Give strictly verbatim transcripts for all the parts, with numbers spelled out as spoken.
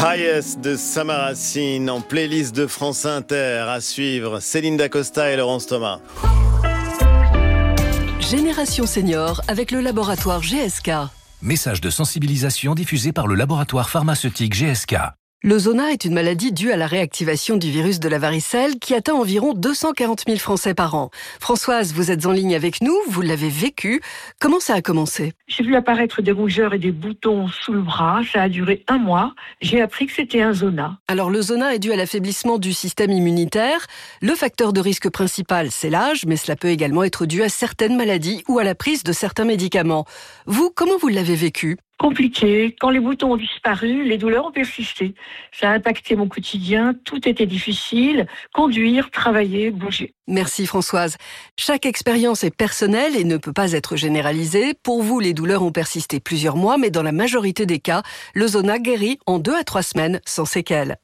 Highest de Samaracine en playlist de France Inter. À suivre, Céline Dacosta et Laurence Thomas. Génération Senior avec le laboratoire G S K. Message de sensibilisation diffusé par le laboratoire pharmaceutique G S K. Le zona est une maladie due à la réactivation du virus de la varicelle qui atteint environ deux cent quarante mille Français par an. Françoise, vous êtes en ligne avec nous, vous l'avez vécu. Comment ça a commencé ? J'ai vu apparaître des rougeurs et des boutons sous le bras. Ça a duré un mois. J'ai appris que c'était un zona. Alors le zona est dû à l'affaiblissement du système immunitaire. Le facteur de risque principal, c'est l'âge, mais cela peut également être dû à certaines maladies ou à la prise de certains médicaments. Vous, comment vous l'avez vécu ? Compliqué. Quand les boutons ont disparu, les douleurs ont persisté. Ça a impacté mon quotidien. Tout était difficile. Conduire, travailler, bouger. Merci Françoise. Chaque expérience est personnelle et ne peut pas être généralisée. Pour vous, les douleurs ont persisté plusieurs mois, mais dans la majorité des cas, le zona guérit en deux à trois semaines sans séquelles.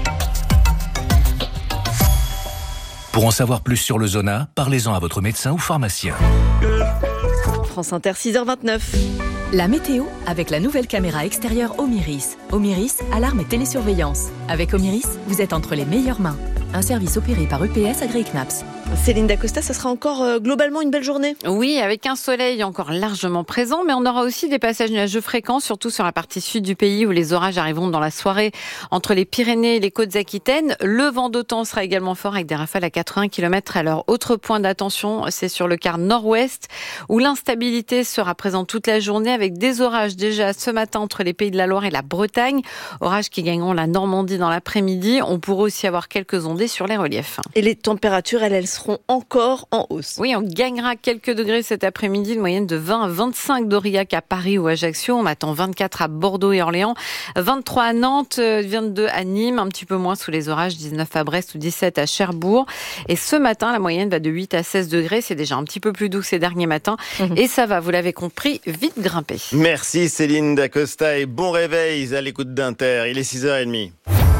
Pour en savoir plus sur le zona, parlez-en à votre médecin ou pharmacien. France Inter, six heures vingt-neuf. La météo avec la nouvelle caméra extérieure Omiris. Omiris, alarme et télésurveillance. Avec Omiris, vous êtes entre les meilleures mains. Un service opéré par U P S AgriKnaps. Céline Dacosta, ça sera encore euh, globalement une belle journée. Oui, avec un soleil encore largement présent, mais on aura aussi des passages nuageux fréquents, surtout sur la partie sud du pays où les orages arriveront dans la soirée entre les Pyrénées et les côtes aquitaines. Le vent d'OTAN sera également fort avec des rafales à quatre-vingts kilomètres à l'heure. Autre point d'attention, c'est sur le quart nord-ouest où l'instabilité sera présente toute la journée avec des orages déjà ce matin entre les Pays de la Loire et la Bretagne. Orages qui gagneront la Normandie dans l'après-midi. On pourrait aussi avoir quelques ondées sur les reliefs. Et les températures, elles, elles seront encore en hausse. Oui, on gagnera quelques degrés cet après-midi, une moyenne de vingt à vingt-cinq d'Aurillac à Paris ou Ajaccio. On attend vingt-quatre à Bordeaux et Orléans, vingt-trois à Nantes, vingt-deux à Nîmes, un petit peu moins sous les orages, dix-neuf à Brest ou dix-sept à Cherbourg. Et ce matin, la moyenne va de huit à seize degrés. C'est déjà un petit peu plus doux que ces derniers matins. Mmh. Et ça va, vous l'avez compris, vite grimper. Merci Céline Dacosta et bon réveil à l'écoute d'Inter. Il est six heures trente.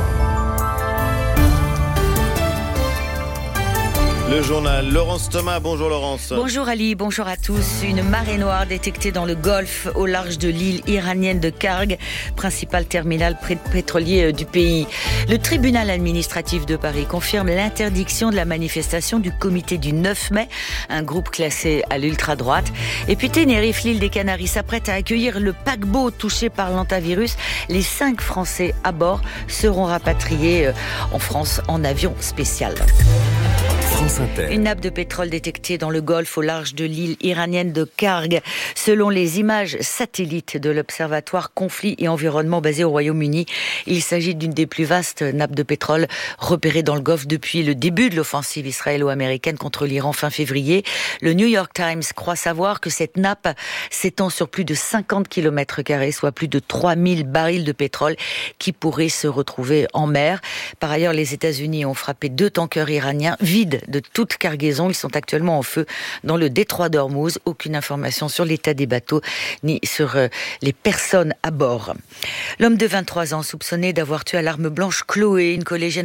Le journal, Laurence Thomas. Bonjour Laurence. Bonjour Ali, bonjour à tous. Une marée noire détectée dans le Golfe au large de l'île iranienne de Karg, principal terminal pétrolier du pays. Le tribunal administratif de Paris confirme l'interdiction de la manifestation du comité du neuf mai, un groupe classé à l'ultra-droite. Et puis Tenerife, l'île des Canaries, s'apprête à accueillir le paquebot touché par l'hantavirus. Les cinq Français à bord seront rapatriés en France en avion spécial. Une nappe de pétrole détectée dans le Golfe au large de l'île iranienne de Karg. Selon les images satellites de l'Observatoire Conflits et Environnement basé au Royaume-Uni, il s'agit d'une des plus vastes nappes de pétrole repérées dans le Golfe depuis le début de l'offensive israélo-américaine contre l'Iran fin février. Le New York Times croit savoir que cette nappe s'étend sur plus de cinquante kilomètres carrés, soit plus de trois mille barils de pétrole qui pourraient se retrouver en mer. Par ailleurs, les États-Unis ont frappé deux tankers iraniens vides de toute cargaison. Ils sont actuellement en feu dans le détroit d'Ormuz. Aucune information sur l'état des bateaux ni sur euh, les personnes à bord. L'homme de vingt-trois ans soupçonné d'avoir tué à l'arme blanche Chloé, une collégienne